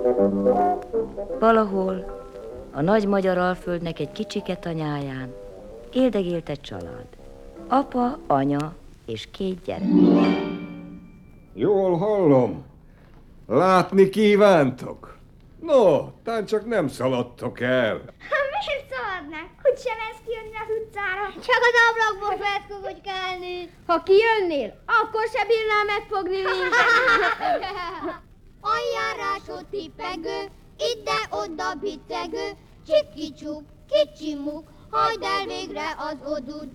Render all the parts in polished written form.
Valahol a nagy magyar alföldnek egy kicsike tanyáján éldegélt egy család. Apa, anya és 2 gyerek. Jól hallom. Látni kívántok? No, tán csak nem szaladtok el. Miért szaladnánk? Hogy sem ezt kijönni az utcára? Csak az ablakból felszkogogykálni. Ha kijönnél, akkor se bírnál megfogni minket. Aljárásod tippegő, ide-oda biccegő, csiki-csuk, kicsi-muk, hagyd el végre az odud.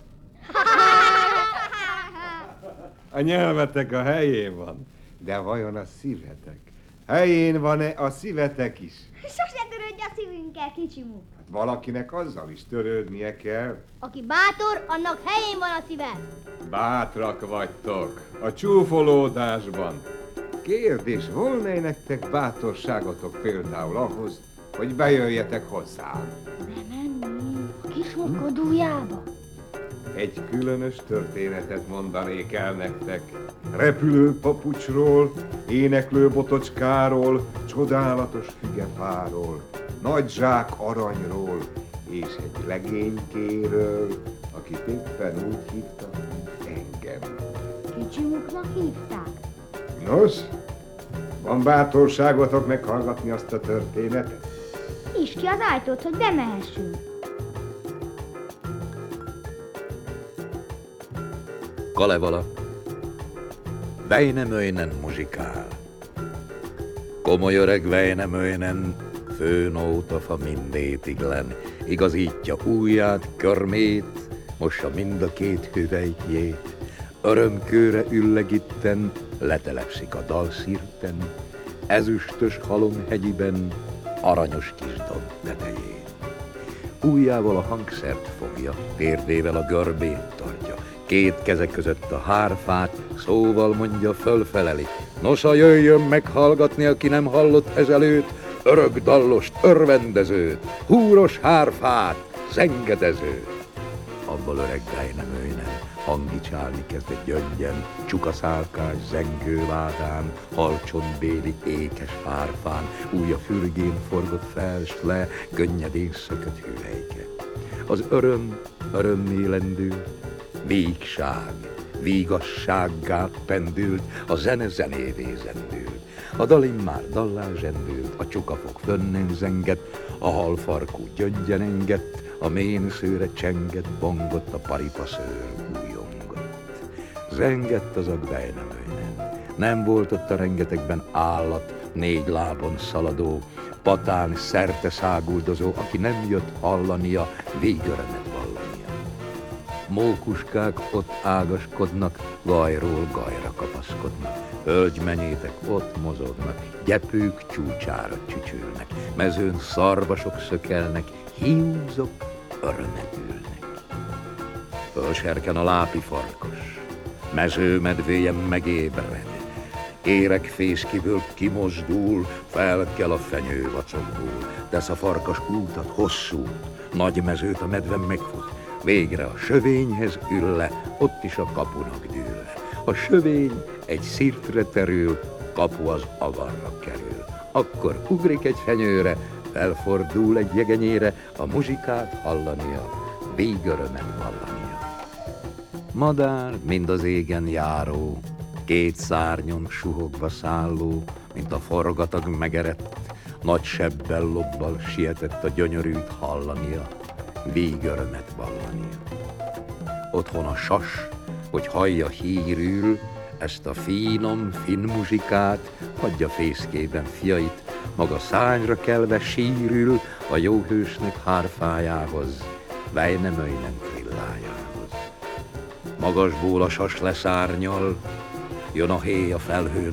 A nyelvetek a helyén van, de vajon a szívetek? Helyén van-e a szívetek is? Sose törődj a szívünkkel, kicsimú. Hát valakinek azzal is törődnie kell. Aki bátor, annak helyén van a szíve. Bátrak vagytok, a csúfolódásban. Kérdés, volna nektek bátorságotok például ahhoz, hogy bejöjjetek hozzám? Bemenni a kismokkodójába? Egy különös történetet mondanék el nektek. Repülő papucsról, éneklő botocskáról, csodálatos fügefáról, nagy zsák aranyról, és egy legénykéről, akit éppen úgy hívtak, engem. Kicsimuknak hívták? Nos, van bátorságotok meghallgatni azt a történetet? Nyisd ki az ajtót, hogy bemehessünk. Kalevala. Väinämöinen muzsikál. Komoly öreg Väinämöinen főnótafa mindétiglen, igazítja ujját, körmét, mossa mind a 2 hüvelykjét, örömkőre üllegitten letelepszik a dalszirten, ezüstös halomhegyiben, aranyos kis domb tetején. Ujjával a hangszert fogja, térdével a görbét tartja, 2 keze között a hárfát, szóval mondja, fölfeleli. Nosza, jöjjön meghallgatni, aki nem hallott ezelőtt, örök dallost, örvendezőt, húros hárfát, zengedezőt. Abból öreg Väinämöinen hangicsálni kezd egy gyöngyen, csukaszálkás zengővádán, halcsontbéli ékes hárfán, ujja fürgén forgott fel, s le, könnyedén szökött hüvelyke. Az öröm örömmé lendült, vígság vígassággá pendült, a zene zenévé zendült. A dal immár dallá zsendült, a csukafog fönnen zengett, a halfarkú gyöngyen engett, a ménszőre csengett, bongott, a paripaszőr újongott. Zengett az a Väinämöinen, nem volt ott a rengetegben állat, 4 lábon szaladó, patán szerte száguldozó, aki nem jött hallania, végörömet vallania. Mókuskák ott ágaskodnak, gajról gajra kapaszkodnak, hölgymenyétek ott mozognak, gyepők csúcsára csücsülnek, mezőn szarvasok szökelnek, hiúzok örömet ülnek. Fölserken a lápi farkas, mezőmedvéje megébred, éregfészkiből kimozdul, felkel a fenyő vacogból, tesz a farkas útat hosszút, nagy mezőt a medve megfut, végre a sövényhez ül le, ott is a kapunak dől le. A sövény egy szirtre terül, kapu az avarra kerül. Akkor ugrik egy fenyőre, felfordul egy jegenyére, a muzsikát hallania, végörömet vallania. Madár, mind az égen járó, 2 szárnyon suhogva szálló, mint a forgatag megerett, nagy sebbel lobbal sietett a gyönyörűt hallania, végörömet vallania. Otthon a sas, hogy hallja hírül, ezt a finom, finn muzsikát, hagyja fészkében fiait, maga szányra kelve sírül a jó hősnek hárfájához, Väinämöinen trillájához. Magasból a sas leszárnyal, jön a héj a felhőn